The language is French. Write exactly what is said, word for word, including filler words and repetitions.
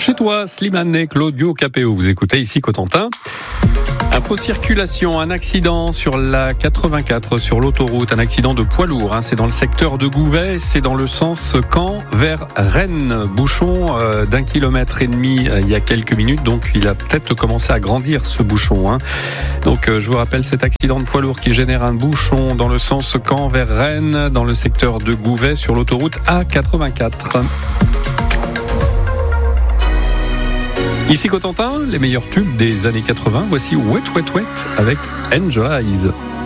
Chez toi, Slimane et Claudio Capéo, vous écoutez ici Cotentin. Info circulation, un accident sur la quatre-vingt-quatre sur l'autoroute, un accident de poids lourd, hein, c'est dans le secteur de Gouvet, c'est dans le sens Caen vers Rennes, bouchon euh, d'un kilomètre et demi euh, il y a quelques minutes, donc il a peut-être commencé à grandir ce bouchon. Hein. Donc euh, je vous rappelle cet accident de poids lourd qui génère un bouchon dans le sens Caen vers Rennes, dans le secteur de Gouvet sur l'autoroute A quatre-vingt-quatre. Ici Cotentin, les meilleurs tubes des années quatre-vingts, voici Wet Wet Wet avec Angel Eyes.